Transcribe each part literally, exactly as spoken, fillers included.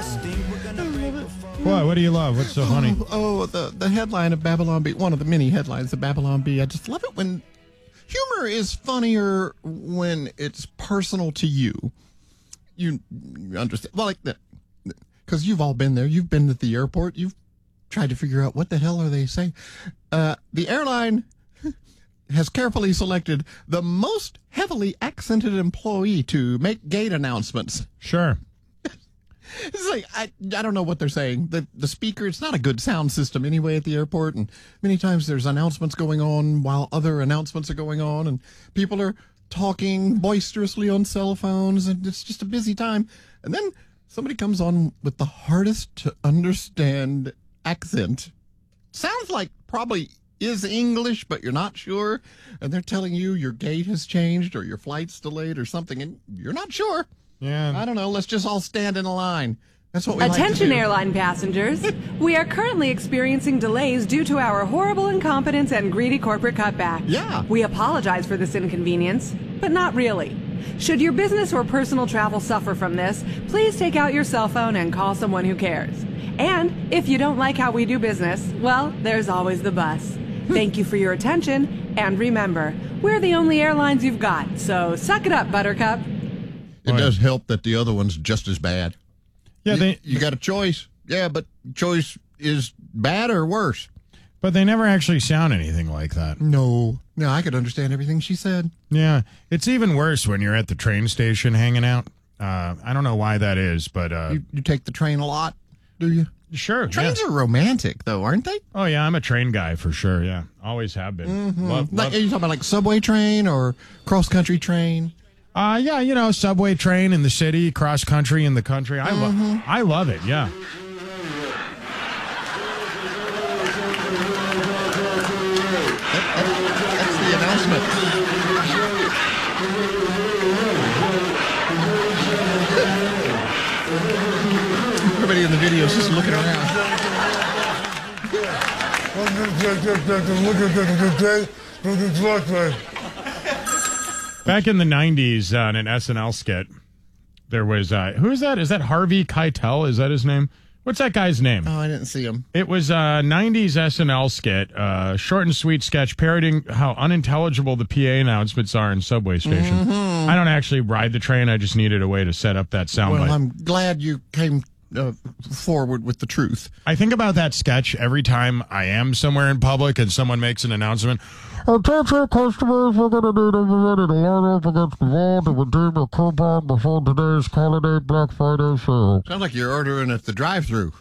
What? What do you love? What's so funny? Oh, oh, the, the headline of Babylon Bee, one of the many headlines of Babylon Bee. I just love it when humor is funnier when it's personal to you. You, you understand? Well, like that. Because you've all been there. You've been at the airport. You've tried to figure out what the hell are they saying. Uh, the airline has carefully selected the most heavily accented employee to make gate announcements. Sure. It's like, I, I don't know what they're saying. The the speaker, it's not a good sound system anyway at the airport. And many times there's announcements going on while other announcements are going on. And people are talking boisterously on cell phones. And it's just a busy time. And then somebody comes on with the hardest to understand accent. Sounds like probably is English, but you're not sure. And they're telling you your gate has changed or your flight's delayed or something. And you're not sure. Yeah. I don't know. Let's just all stand in a line. That's what we Attention, like to do. airline passengers. We are currently experiencing delays due to our horrible incompetence and greedy corporate cutback. Yeah. We apologize for this inconvenience, but not really. Should your business or personal travel suffer from this, please take out your cell phone and call someone who cares. And if you don't like how we do business, well, there's always the bus. Thank you for your attention, and remember, we're the only airlines you've got, so suck it up, Buttercup. It does help that the other one's just as bad. Yeah, you, they. You got a choice. Yeah, but choice is bad or worse. But they never actually sound anything like that. No. No, I could understand everything she said. Yeah, it's even worse when you're at the train station hanging out. Uh, I don't know why that is, but uh, You, you take the train a lot, do you? sure. Trains yeah. are romantic, though, aren't they? Oh yeah, I'm a train guy for sure. Yeah, always have been. Mm-hmm. Love, Like, love- are you talking about like subway train or cross-country train? Uh, yeah, you know, subway train in the city, cross country in the country. I love, Mm-hmm. I love it. Yeah. That, that, that's the announcement. Everybody in the video is just looking around. Back in the nineties, uh, in an S N L skit, there was uh, who is that? Is that Harvey Keitel? Is that his name? What's that guy's name? Oh, I didn't see him. It was a nineties S N L skit, uh, short and sweet sketch parodying how unintelligible the P A announcements are in subway stations. Mm-hmm. I don't actually ride the train. I just needed a way to set up that soundbite. Well, I'm glad you came uh, forward with the truth. I think about that sketch every time I am somewhere in public and someone makes an announcement. Attention customers, we're going to need everybody to line up against the wall to redeem a coupon before today's holiday Black Friday sale. Sounds like you're ordering at the drive-thru.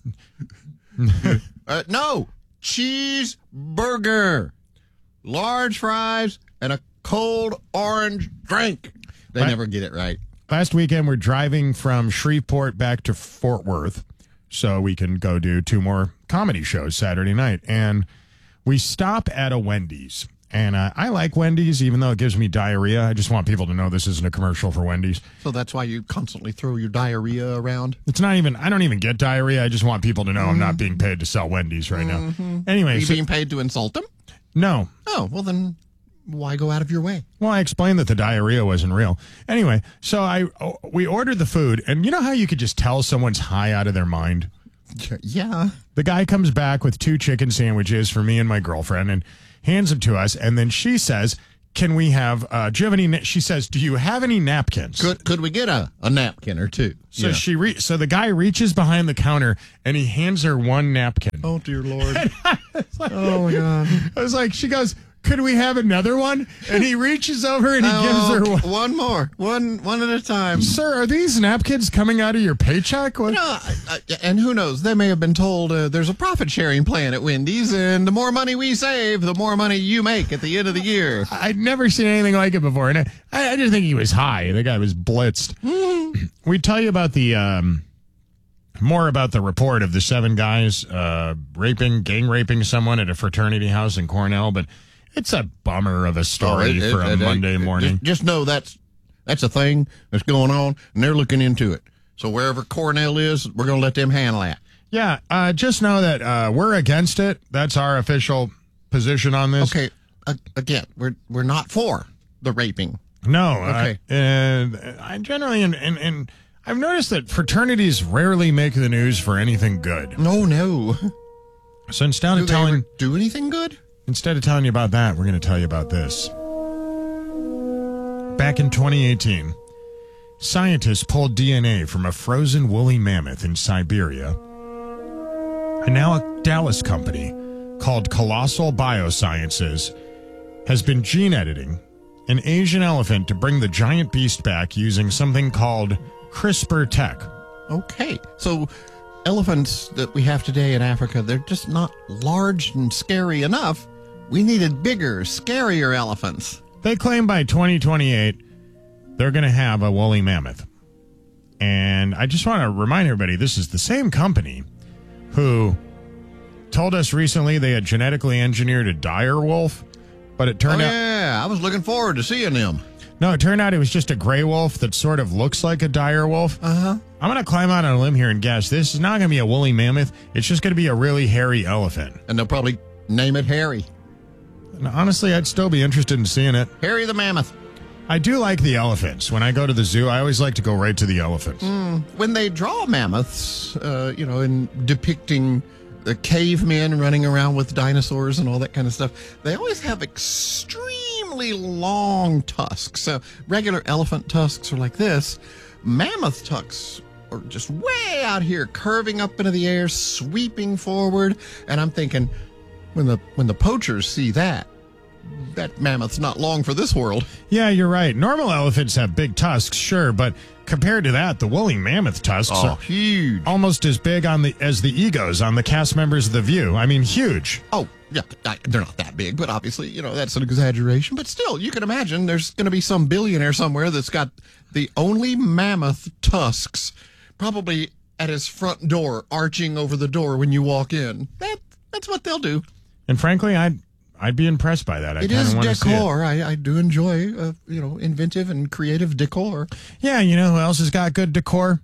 uh, no, cheeseburger, large fries, and a cold orange drink. They Right. never get it right. Last weekend, we're driving from Shreveport back to Fort Worth so we can go do two more comedy shows Saturday night. And we stop at a Wendy's. And uh, I like Wendy's, even though it gives me diarrhea. I just want people to know this isn't a commercial for Wendy's. So that's why you constantly throw your diarrhea around? It's not even, I don't even get diarrhea. I just want people to know I'm not being paid to sell Wendy's right now. Anyway, Are you so- being paid to insult them? no. Oh, well then, why go out of your way? Well, I explained that the diarrhea wasn't real. Anyway, so I oh, we ordered the food, and you know how you could just tell someone's high out of their mind? Yeah. The guy comes back with two chicken sandwiches for me and my girlfriend and hands them to us, and then she says, can we have, uh, do you have any, na-? she says, do you have any napkins? Could could we get a, a napkin or two? So Yeah. she re- so the guy reaches behind the counter, and he hands her one napkin. Oh, dear Lord. Oh, my God. I was like, she goes, could we have another one? And he reaches over and he Oh, gives her one. one more. One one at a time. Sir, are these napkins coming out of your paycheck? What? No, I, I, and who knows? They may have been told uh, there's a profit sharing plan at Wendy's, and the more money we save, the more money you make at the end of the year. I'd never seen anything like it before, and I, I just think he was high. The guy was blitzed. We tell you about the um, more about the report of the seven guys uh, raping, gang raping someone at a fraternity house in Cornell, but it's a bummer of a story Oh, it- for it- a it- Monday it- morning. Just, just know that's that's a thing that's going on, and they're looking into it. So wherever Cornell is, we're going to let them handle that. Yeah, uh, just know that uh, we're against it. That's our official position on this. Okay, uh, again, we're we're not for the raping. No. Okay. Uh, and I generally, and, and, and I've noticed that fraternities rarely make the news for anything good. No, no. So instead Do of they telling ever do anything good? instead of telling you about that, we're going to tell you about this. Back in twenty eighteen, scientists pulled D N A from a frozen woolly mammoth in Siberia. And now a Dallas company called Colossal Biosciences has been gene editing an Asian elephant to bring the giant beast back using something called CRISPR tech. Okay. So elephants that we have today in Africa, they're just not large and scary enough. We needed bigger, scarier elephants. They claim by twenty twenty-eight, they're going to have a woolly mammoth. And I just want to remind everybody, this is the same company who told us recently they had genetically engineered a dire wolf, but it turned oh, out... yeah, I was looking forward to seeing them. No, it turned out it was just a gray wolf that sort of looks like a dire wolf. Uh-huh. I'm going to climb out on a limb here and guess this is not going to be a woolly mammoth. It's just going to be a really hairy elephant. And they'll probably name it Harry. And honestly, I'd still be interested in seeing it. Harry the Mammoth. I do like the elephants. When I go to the zoo, I always like to go right to the elephants. Mm, when they draw mammoths, uh, you know, in depicting the cavemen running around with dinosaurs and all that kind of stuff, they always have extremely long tusks. So regular elephant tusks are like this. Mammoth tusks are just way out here, curving up into the air, sweeping forward. And I'm thinking, when the when the poachers see that, that mammoth's not long for this world. Yeah, you're right. Normal elephants have big tusks, sure, but compared to that, the woolly mammoth tusks Oh, are huge. almost as big on the as the egos on the cast members of The View. I mean, huge. Oh, yeah, I, they're not that big, but obviously, you know, that's an exaggeration. But still, you can imagine there's going to be some billionaire somewhere that's got the only mammoth tusks probably at his front door, arching over the door when you walk in. That That's what they'll do. And frankly, I'd I'd be impressed by that. I It kinda is wanna see it. decor. I, I do enjoy, uh, you know, inventive and creative decor. Yeah, you know who else has got good decor?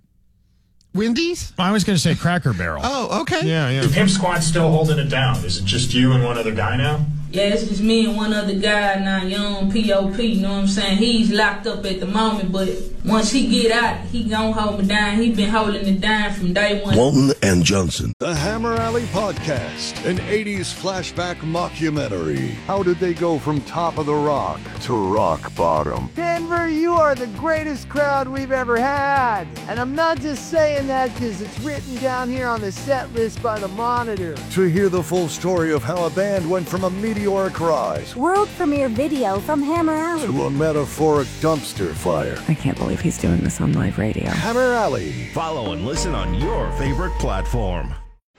Wendy's? Well, I was going to say Cracker Barrel. Oh, okay. Yeah, yeah. The Pimp Squad's still holding it down. Is it just you and one other guy now? Yeah, it's just me and one other guy now, young P O P, you know what I'm saying? He's locked up at the moment, but once he get out, he gon' hold me down. He been holding it down from day one. Walton and Johnson. The Hammer Alley Podcast, an eighties flashback mockumentary. How did they go from top of the rock to rock bottom? Denver, you are the greatest crowd we've ever had. And I'm not just saying that because it's written down here on the set list by the Monitor. To hear the full story of how a band went from a meteoric rise World premiere video from Hammer Alley to a metaphoric dumpster fire. I can't believe he's doing this on live radio. Hammer Alley. Follow and listen on your favorite platform.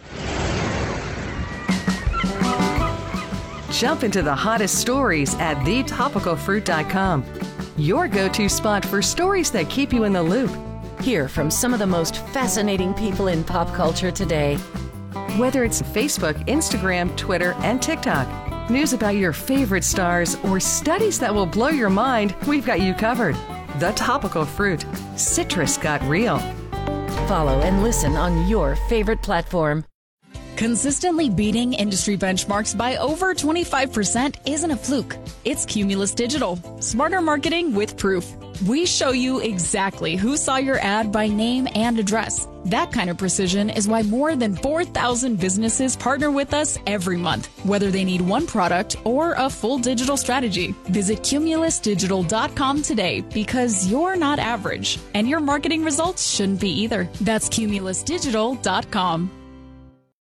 Jump into the hottest stories at the topical fruit dot com. Your go-to spot for stories that keep you in the loop. Hear from some of the most fascinating people in pop culture today. Whether it's Facebook, Instagram, Twitter, and TikTok, news about your favorite stars, or studies that will blow your mind, we've got you covered. The Topical Fruit. Citrus got real. Follow and listen on your favorite platform. Consistently beating industry benchmarks by over twenty-five percent isn't a fluke. It's Cumulus Digital. Smarter marketing with proof. We show you exactly who saw your ad by name and address. That kind of precision is why more than four thousand businesses partner with us every month, whether they need one product or a full digital strategy. Visit cumulus digital dot com today because you're not average, and your marketing results shouldn't be either. That's cumulus digital dot com.